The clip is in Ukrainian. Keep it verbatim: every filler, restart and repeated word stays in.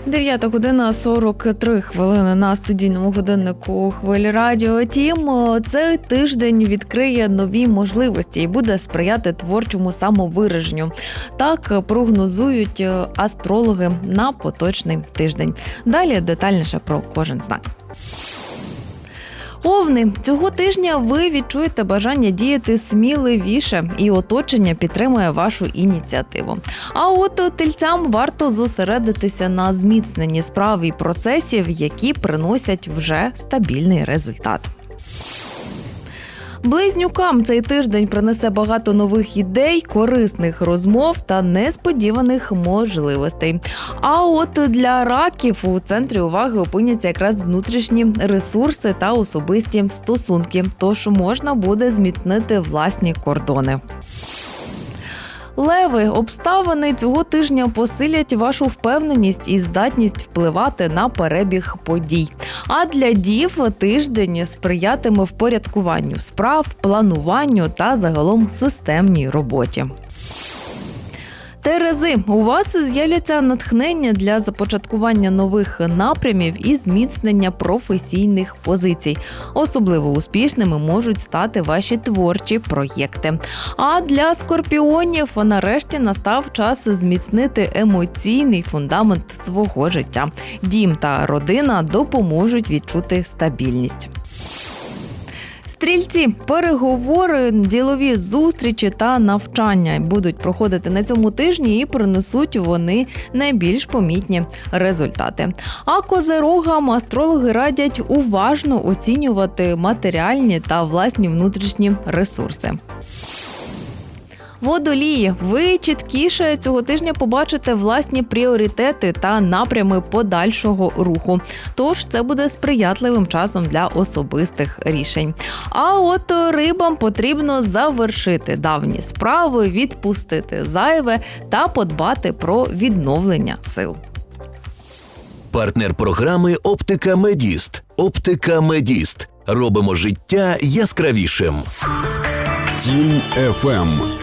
дев'ята година сорок три хвилини на студійному годиннику Хвилі Радіо. Тім, цей тиждень відкриє нові можливості і буде сприяти творчому самовираженню. Так прогнозують астрологи на поточний тиждень. Далі детальніше про кожен знак. Овни, цього тижня ви відчуєте бажання діяти сміливіше, і оточення підтримує вашу ініціативу. А от тельцям варто зосередитися на зміцненні справ і процесів, які приносять вже стабільний результат. Близнюкам цей тиждень принесе багато нових ідей, корисних розмов та несподіваних можливостей. А от для раків у центрі уваги опиняться якраз внутрішні ресурси та особисті стосунки, тож можна буде зміцнити власні кордони. Леви, обставини цього тижня посилять вашу впевненість і здатність впливати на перебіг подій. А для дів тиждень сприятиме впорядкуванню справ, плануванню та загалом системній роботі. Терези, у вас з'являться натхнення для започаткування нових напрямів і зміцнення професійних позицій. Особливо успішними можуть стати ваші творчі проєкти. А для скорпіонів нарешті настав час зміцнити емоційний фундамент свого життя. Дім та родина допоможуть відчути стабільність. Стрільці, переговори, ділові зустрічі та навчання будуть проходити на цьому тижні і принесуть вони найбільш помітні результати. А козирогам астрологи радять уважно оцінювати матеріальні та власні внутрішні ресурси. Водолії, ви чіткіше цього тижня побачите власні пріоритети та напрями подальшого руху. Тож це буде сприятливим часом для особистих рішень. А от рибам потрібно завершити давні справи, відпустити зайве та подбати про відновлення сил. Партнер програми «Оптика Медіст». «Оптика Медіст». Робимо життя яскравішим. Тім еф ем.